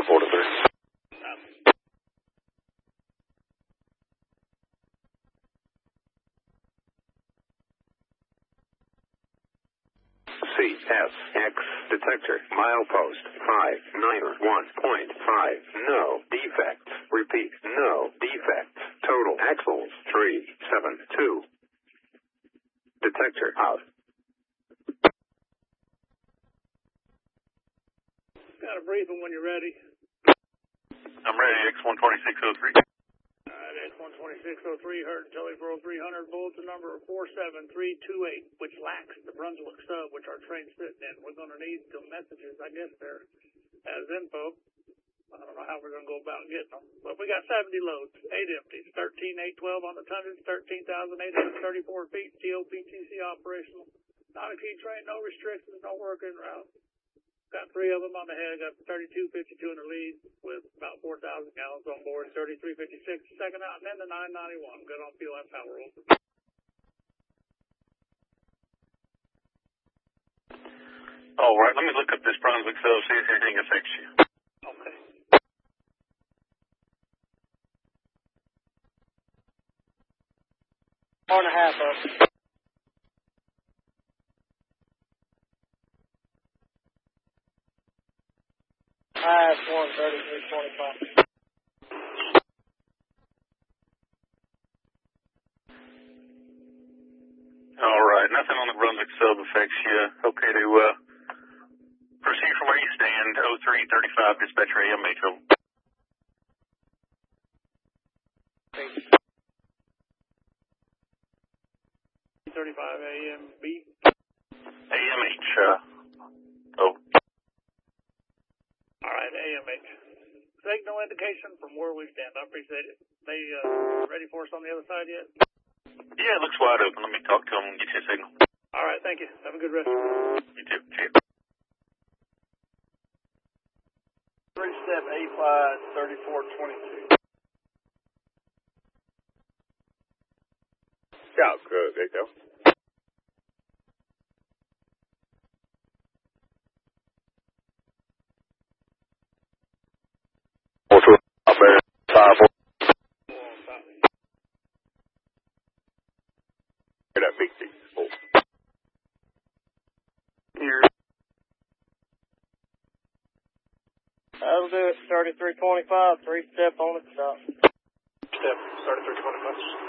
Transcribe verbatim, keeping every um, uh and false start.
five four to three. C S X detector milepost five nine one point five. No defects. Repeat, no defects. Total axles three seven two. Detector out. Got a briefing when you're ready. I'm ready, X one twenty-six oh three. Alright, X one twenty-six oh three, heard Telebro three hundred, bulletin number four seven three two eight, which lacks the Brunswick sub, which our train's sitting in. We're going to need some messages, I guess, there as info. I don't know how we're going to go about getting them. But we got seventy loads, eight empties, thirteen eight twelve on the tonnage, thirteen thousand eight hundred thirty-four feet, T O P T C operational. Not a key train, no restrictions, no working route. Got three of them on the head, got thirty-two fifty-two in the lead with about four thousand gallons on board, thirty-three fifty-six second out, and then the nine ninety-one. Good on fuel and power over. All right, let me look up this Brunswick sub, see if anything affects you. Okay. Four and a half up. I have one thirty-three twenty-five. All right, nothing on the Brunswick sub affects you. Okay to uh, proceed from where you stand. oh three thirty-five, dispatcher A M H. thirty-five A M B. A M H, uh, oh. All right, A M H. Signal indication from where we stand. I appreciate it. They uh, ready for us on the other side yet? Yeah, it looks wide open. Let me talk to them and get you a signal. All right, thank you. Have a good rest. You too. Cheers. Three step A five thirty-four twenty-two. Yeah, good. There you go. Five four. That big thing. Oh. Here. That'll do it. thirty-three twenty-five. Three step on it. Stop. Step thirty-three twenty-five.